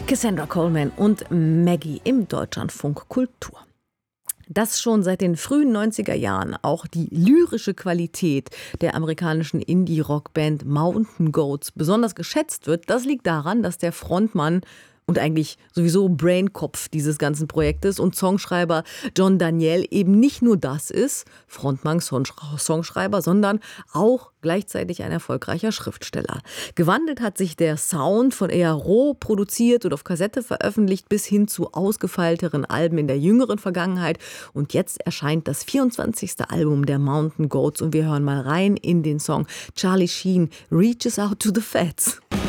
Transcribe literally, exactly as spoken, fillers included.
Cassandra Coleman und Maggie im Deutschlandfunk Kultur. Dass schon seit den frühen neunziger Jahren auch die lyrische Qualität der amerikanischen Indie-Rockband Mountain Goats besonders geschätzt wird, das liegt daran, dass der Frontmann und eigentlich sowieso Brainkopf dieses ganzen Projektes und Songschreiber John Daniel eben nicht nur das ist, Frontmann, Songschreiber, sondern auch gleichzeitig ein erfolgreicher Schriftsteller. Gewandelt hat sich der Sound von eher roh produziert und auf Kassette veröffentlicht bis hin zu ausgefeilteren Alben in der jüngeren Vergangenheit. Und jetzt erscheint das vierundzwanzigste Album der Mountain Goats und wir hören mal rein in den Song Charlie Sheen Reaches Out to the Fats.